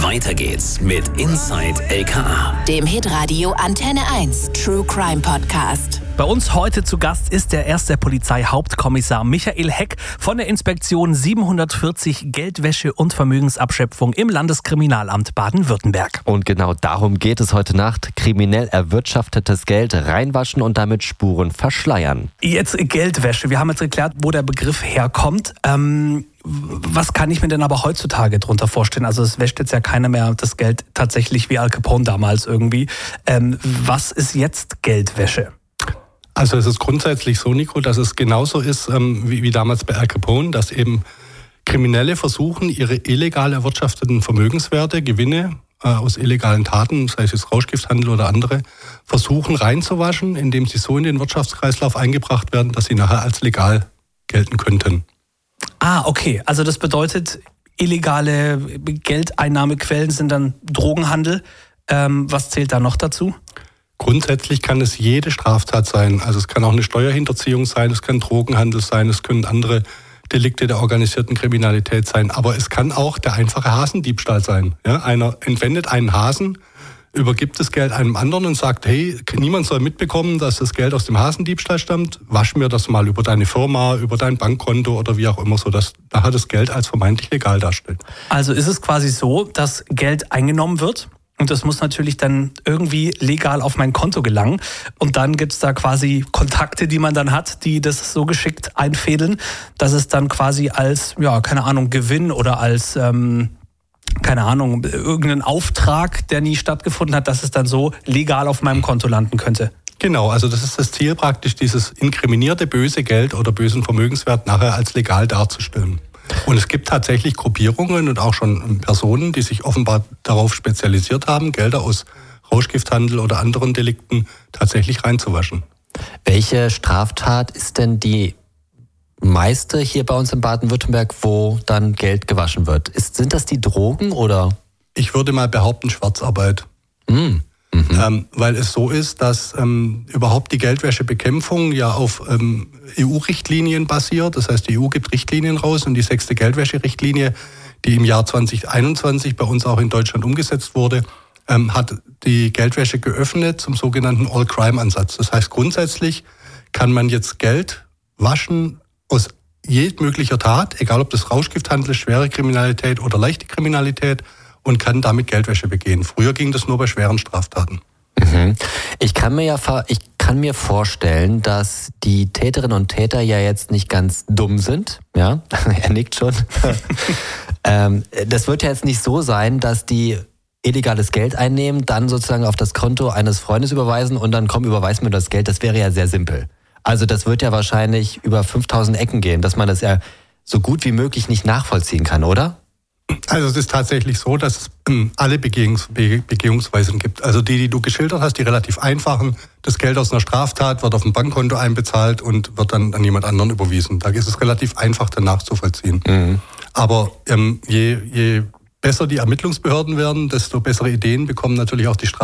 Weiter geht's mit Inside LKA, dem Hitradio Antenne 1 True Crime Podcast. Bei uns heute zu Gast ist der erste Polizeihauptkommissar Michael Heck von der Inspektion 740 Geldwäsche und Vermögensabschöpfung im Landeskriminalamt Baden-Württemberg. Und genau darum geht es heute Nacht. Kriminell erwirtschaftetes Geld reinwaschen und damit Spuren verschleiern. Jetzt Geldwäsche. Wir haben jetzt geklärt, wo der Begriff herkommt. Was kann ich mir denn aber heutzutage drunter vorstellen? Also es wäscht jetzt ja keiner mehr das Geld tatsächlich wie Al Capone damals irgendwie. Was ist jetzt Geldwäsche? Also es ist grundsätzlich so, Nico, dass es genauso ist wie damals bei Al Capone, dass eben Kriminelle versuchen, ihre illegal erwirtschafteten Vermögenswerte, Gewinne aus illegalen Taten, sei es jetzt Rauschgifthandel oder andere, versuchen reinzuwaschen, indem sie so in den Wirtschaftskreislauf eingebracht werden, dass sie nachher als legal gelten könnten. Ah, okay. Also das bedeutet, illegale Geldeinnahmequellen sind dann Drogenhandel. Was zählt da noch dazu? Grundsätzlich kann es jede Straftat sein. Also es kann auch eine Steuerhinterziehung sein, es kann Drogenhandel sein, es können andere Delikte der organisierten Kriminalität sein. Aber es kann auch der einfache Hasendiebstahl sein. Ja, einer entwendet einen Hasen, übergibt das Geld einem anderen und sagt, hey, niemand soll mitbekommen, dass das Geld aus dem Hasendiebstahl stammt. Wasch mir das mal über deine Firma, über dein Bankkonto oder wie auch immer, so dass nachher das Geld als vermeintlich legal darstellt. Also ist es quasi so, dass Geld eingenommen wird? Und das muss natürlich dann irgendwie legal auf mein Konto gelangen. Und dann gibt es da quasi Kontakte, die man dann hat, die das so geschickt einfädeln, dass es dann quasi als, ja, keine Ahnung, Gewinn oder als, keine Ahnung, irgendeinen Auftrag, der nie stattgefunden hat, dass es dann so legal auf meinem Konto landen könnte. Genau, also das ist das Ziel praktisch, dieses inkriminierte böse Geld oder bösen Vermögenswert nachher als legal darzustellen. Und es gibt tatsächlich Gruppierungen und auch schon Personen, die sich offenbar darauf spezialisiert haben, Gelder aus Rauschgifthandel oder anderen Delikten tatsächlich reinzuwaschen. Welche Straftat ist denn die meiste hier bei uns in Baden-Württemberg, wo dann Geld gewaschen wird? Sind das die Drogen oder? Ich würde mal behaupten, Schwarzarbeit. Weil es so ist, dass überhaupt die Geldwäschebekämpfung ja auf EU-Richtlinien basiert. Das heißt, die EU gibt Richtlinien raus und die 6. Geldwäscherichtlinie, die im Jahr 2021 bei uns auch in Deutschland umgesetzt wurde, hat die Geldwäsche geöffnet zum sogenannten All-Crime-Ansatz. Das heißt, grundsätzlich kann man jetzt Geld waschen aus jedmöglicher Tat, egal ob das Rauschgifthandel, schwere Kriminalität oder leichte Kriminalität, und kann damit Geldwäsche begehen. Früher ging das nur bei schweren Straftaten. Ich kann mir vorstellen, dass die Täterinnen und Täter ja jetzt nicht ganz dumm sind. Ja, er nickt schon. Das wird ja jetzt nicht so sein, dass die illegales Geld einnehmen, dann sozusagen auf das Konto eines Freundes überweisen und dann komm, überweis mir das Geld. Das wäre ja sehr simpel. Also das wird ja wahrscheinlich über 5000 Ecken gehen, dass man das ja so gut wie möglich nicht nachvollziehen kann, oder? Also es ist tatsächlich so, dass es alle Begehungsweisen gibt. Also die du geschildert hast, die relativ einfachen. Das Geld aus einer Straftat wird auf ein Bankkonto einbezahlt und wird dann an jemand anderen überwiesen. Da ist es relativ einfach, dann nachzuvollziehen. Aber je besser die Ermittlungsbehörden werden, desto bessere Ideen bekommen natürlich auch die